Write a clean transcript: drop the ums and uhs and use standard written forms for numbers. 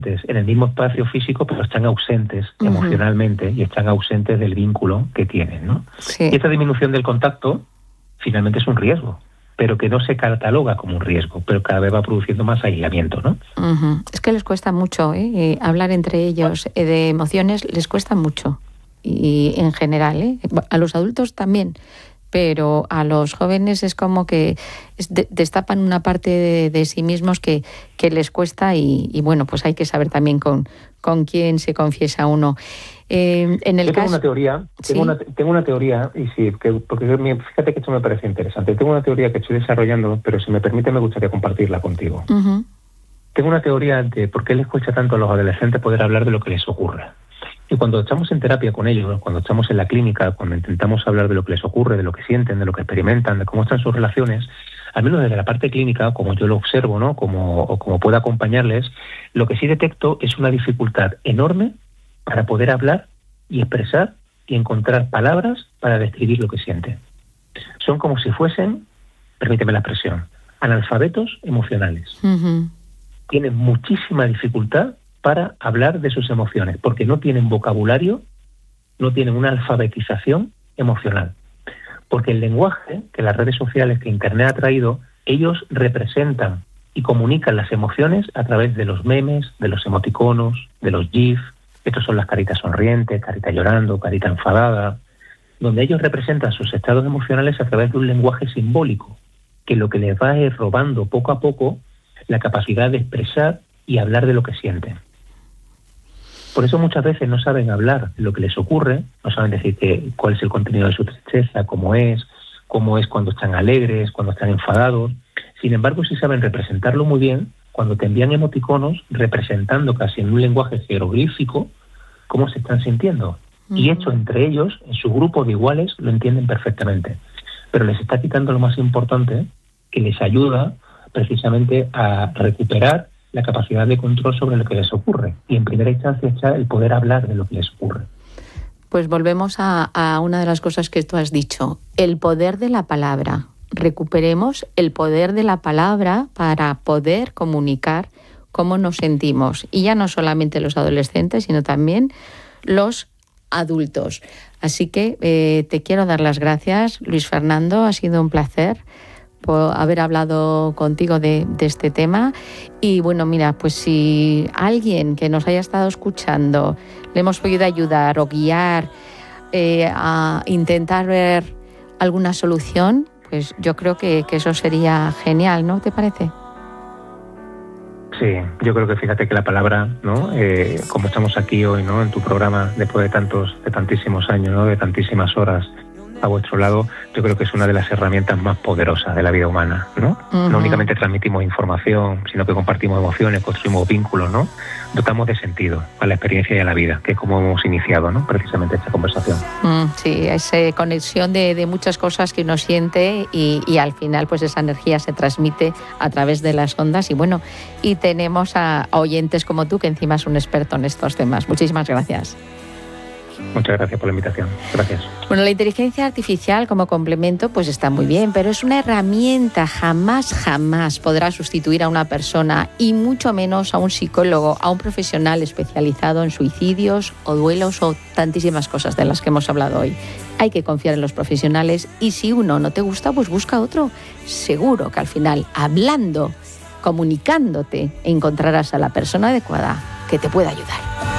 en el mismo espacio físico, pero están ausentes emocionalmente y están ausentes del vínculo que tienen, ¿no? Sí. Y esta disminución del contacto finalmente es un riesgo, pero que no se cataloga como un riesgo, pero cada vez va produciendo más aislamiento, ¿no? Es que les cuesta mucho, hablar entre ellos de emociones, les cuesta mucho. Y en general, a los adultos también, pero a los jóvenes es como que destapan una parte de sí mismos que les cuesta y bueno, pues hay que saber también con quién se confiesa uno. En el Yo tengo caso... una teoría, ¿Sí? tengo una teoría, y sí, porque fíjate que esto me parece interesante. Tengo una teoría que estoy desarrollando, pero si me permite me gustaría compartirla contigo. Uh-huh. Tengo una teoría de por qué les cuesta tanto a los adolescentes poder hablar de lo que les ocurre. Y cuando estamos en terapia con ellos, cuando estamos en la clínica, cuando intentamos hablar de lo que les ocurre, de lo que sienten, de lo que experimentan, de cómo están sus relaciones, al menos desde la parte clínica, como yo lo observo, ¿no? Como puedo acompañarles, lo que sí detecto es una dificultad enorme para poder hablar y expresar y encontrar palabras para describir lo que sienten. Son como si fuesen, permíteme la expresión, analfabetos emocionales. Uh-huh. Tienen muchísima dificultad para hablar de sus emociones, porque no tienen vocabulario, no tienen una alfabetización emocional. Porque el lenguaje que las redes sociales, que Internet ha traído, ellos representan y comunican las emociones a través de los memes, de los emoticonos, de los GIF. Estos son las caritas sonrientes, carita llorando, carita enfadada, donde ellos representan sus estados emocionales a través de un lenguaje simbólico, que lo que les va es robando poco a poco la capacidad de expresar y hablar de lo que sienten. Por eso muchas veces no saben hablar de lo que les ocurre, no saben decir cuál es el contenido de su tristeza, cómo es cuando están alegres, cuando están enfadados. Sin embargo, sí saben representarlo muy bien cuando te envían emoticonos representando casi en un lenguaje jeroglífico cómo se están sintiendo. Uh-huh. Y hecho entre ellos, en su grupo de iguales, lo entienden perfectamente. Pero les está quitando lo más importante, que les ayuda precisamente a recuperar la capacidad de control sobre lo que les ocurre. Y en primera instancia está el poder hablar de lo que les ocurre. Pues volvemos a una de las cosas que tú has dicho, el poder de la palabra. Recuperemos el poder de la palabra para poder comunicar cómo nos sentimos. Y ya no solamente los adolescentes, sino también los adultos. Así que te quiero dar las gracias, Luis Fernando. Ha sido un placer por haber hablado contigo de este tema. Y bueno, mira, pues si alguien que nos haya estado escuchando le hemos podido ayudar o guiar a intentar ver alguna solución, pues yo creo que eso sería genial, ¿no te parece? Sí, yo creo que fíjate que la palabra, ¿no? Como estamos aquí hoy, ¿no? En tu programa, después de tantísimos años, ¿no? De tantísimas horas a vuestro lado, yo creo que es una de las herramientas más poderosas de la vida humana, ¿no? Uh-huh. No únicamente transmitimos información, sino que compartimos emociones, construimos vínculos, ¿no? Dotamos de sentido a la experiencia y a la vida, que es como hemos iniciado, ¿no? Precisamente esta conversación. Sí, esa conexión de muchas cosas que uno siente y al final pues esa energía se transmite a través de las ondas y bueno, y tenemos a oyentes como tú que encima es un experto en estos temas. Muchísimas gracias. Muchas gracias por la invitación. Gracias. Bueno, la inteligencia artificial como complemento pues está muy bien, pero es una herramienta, jamás podrá sustituir a una persona y mucho menos a un psicólogo, a un profesional especializado en suicidios o duelos o tantísimas cosas de las que hemos hablado hoy. Hay que confiar en los profesionales y si uno no te gusta, pues busca otro. Seguro que al final, hablando, comunicándote, encontrarás a la persona adecuada que te pueda ayudar.